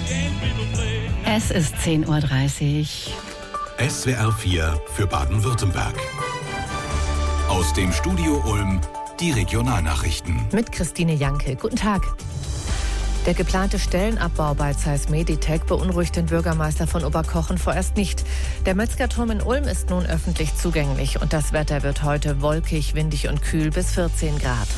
Es ist 10:30 Uhr. SWR 4 für Baden-Württemberg. Aus dem Studio Ulm die Regionalnachrichten. Mit Christine Janke. Guten Tag. Der geplante Stellenabbau bei Zeiss Meditec beunruhigt den Bürgermeister von Oberkochen vorerst nicht. Der Metzgerturm in Ulm ist nun öffentlich zugänglich und das Wetter wird heute wolkig, windig und kühl bis 14 Grad.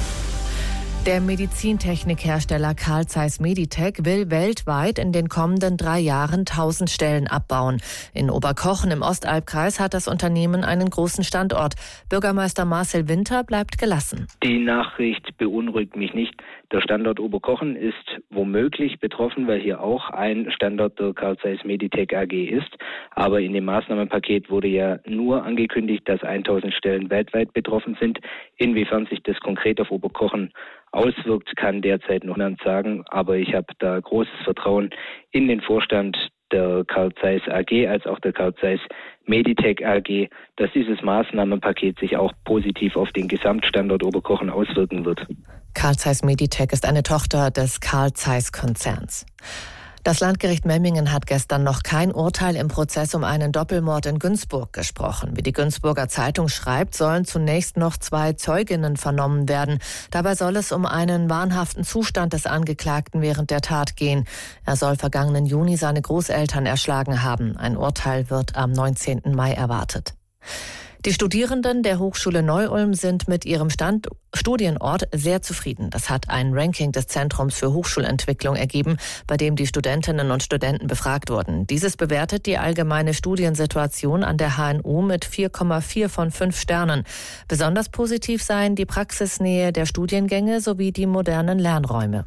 Der Medizintechnikhersteller Carl Zeiss Meditec will weltweit in den kommenden 3 Jahren 1000 Stellen abbauen. In Oberkochen im Ostalbkreis hat das Unternehmen einen großen Standort. Bürgermeister Marcel Winter bleibt gelassen. Die Nachricht beunruhigt mich nicht. Der Standort Oberkochen ist womöglich betroffen, weil hier auch ein Standort der Carl Zeiss Meditec AG ist. Aber in dem Maßnahmenpaket wurde ja nur angekündigt, dass 1000 Stellen weltweit betroffen sind. Inwiefern sich das konkret auf Oberkochen auswirkt, kann derzeit noch niemand sagen. Aber ich habe da großes Vertrauen in den Vorstand der Carl Zeiss AG als auch der Carl Zeiss Meditec AG, dass dieses Maßnahmenpaket sich auch positiv auf den Gesamtstandort Oberkochen auswirken wird. Carl Zeiss Meditec ist eine Tochter des Carl Zeiss Konzerns. Das Landgericht Memmingen hat gestern noch kein Urteil im Prozess um einen Doppelmord in Günzburg gesprochen. Wie die Günzburger Zeitung schreibt, sollen zunächst noch 2 Zeuginnen vernommen werden. Dabei soll es um einen wahnhaften Zustand des Angeklagten während der Tat gehen. Er soll vergangenen Juni seine Großeltern erschlagen haben. Ein Urteil wird am 19. Mai erwartet. Die Studierenden der Hochschule Neu-Ulm sind mit ihrem Studienort sehr zufrieden. Das hat ein Ranking des Zentrums für Hochschulentwicklung ergeben, bei dem die Studentinnen und Studenten befragt wurden. Dieses bewertet die allgemeine Studiensituation an der HNU mit 4,4 von 5 Sternen. Besonders positiv seien die Praxisnähe der Studiengänge sowie die modernen Lernräume.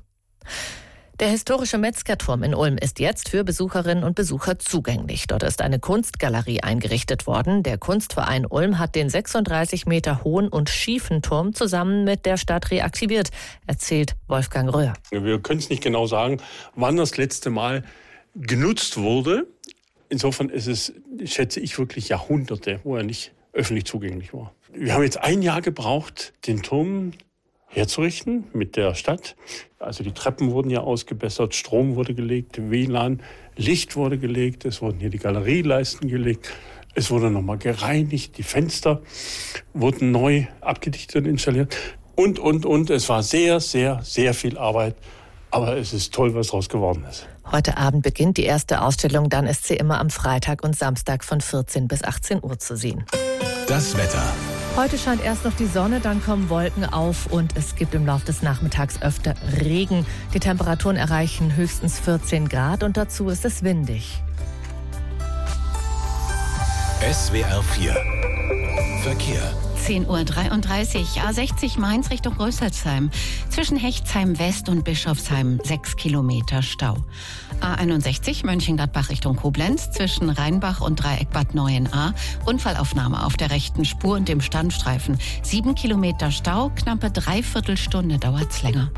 Der historische Metzgerturm in Ulm ist jetzt für Besucherinnen und Besucher zugänglich. Dort ist eine Kunstgalerie eingerichtet worden. Der Kunstverein Ulm hat den 36 Meter hohen und schiefen Turm zusammen mit der Stadt reaktiviert, erzählt Wolfgang Röhr. Wir können es nicht genau sagen, wann das letzte Mal genutzt wurde. Insofern ist es, schätze ich, wirklich Jahrhunderte, wo er nicht öffentlich zugänglich war. Wir haben jetzt 1 Jahr gebraucht, den Turm herzurichten mit der Stadt. Also die Treppen wurden ja ausgebessert, Strom wurde gelegt, WLAN, Licht wurde gelegt, es wurden hier die Galerieleisten gelegt, es wurde nochmal gereinigt, die Fenster wurden neu abgedichtet und installiert und. Es war sehr, sehr, sehr viel Arbeit, aber es ist toll, was draus geworden ist. Heute Abend beginnt die erste Ausstellung, dann ist sie immer am Freitag und Samstag von 14 bis 18 Uhr zu sehen. Das Wetter. Heute scheint erst noch die Sonne, dann kommen Wolken auf und es gibt im Laufe des Nachmittags öfter Regen. Die Temperaturen erreichen höchstens 14 Grad und dazu ist es windig. SWR 4 Verkehr. 10:33 Uhr, A60 Mainz Richtung Röselsheim. Zwischen Hechtsheim West und Bischofsheim 6 Kilometer Stau. A61 Mönchengladbach Richtung Koblenz. Zwischen Rheinbach und Dreieck Bad Neuenahr. Unfallaufnahme auf der rechten Spur und dem Standstreifen. 7 Kilometer Stau, knappe 3/4 Stunde dauert's länger.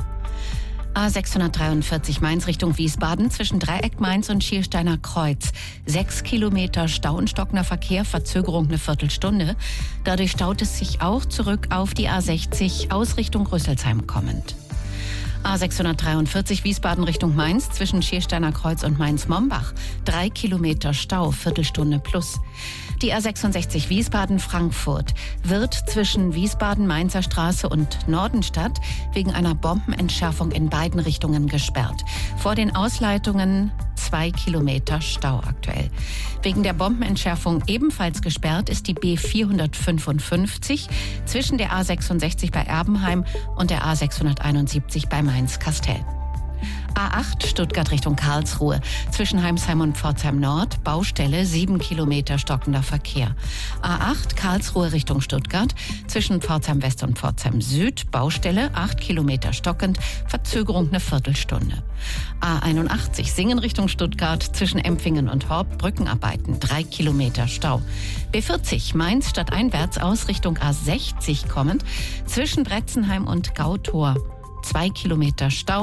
A643 Mainz Richtung Wiesbaden zwischen Dreieck Mainz und Schiersteiner Kreuz. 6 Kilometer Stau und stockender Verkehr, Verzögerung eine Viertelstunde. Dadurch staut es sich auch zurück auf die A60 aus Richtung Rüsselsheim kommend. A643 Wiesbaden Richtung Mainz zwischen Schiersteiner Kreuz und Mainz-Mombach. 3 Kilometer Stau, Viertelstunde plus. Die A66 Wiesbaden-Frankfurt wird zwischen Wiesbaden-Mainzer Straße und Nordenstadt wegen einer Bombenentschärfung in beiden Richtungen gesperrt. Vor den Ausleitungen 2 Kilometer Stau aktuell. Wegen der Bombenentschärfung ebenfalls gesperrt ist die B455 zwischen der A66 bei Erbenheim und der A671 bei Mainz-Kastel. A8 Stuttgart Richtung Karlsruhe. Zwischen Heimsheim und Pforzheim Nord. Baustelle, 7 Kilometer stockender Verkehr. A8 Karlsruhe Richtung Stuttgart. Zwischen Pforzheim West und Pforzheim Süd. Baustelle, 8 Kilometer stockend. Verzögerung eine Viertelstunde. A81 Singen Richtung Stuttgart. Zwischen Empfingen und Horb. Brückenarbeiten, 3 Kilometer Stau. B40 Mainz stadteinwärts aus Richtung A60 kommend. Zwischen Bretzenheim und Gautor. 2 Kilometer Stau.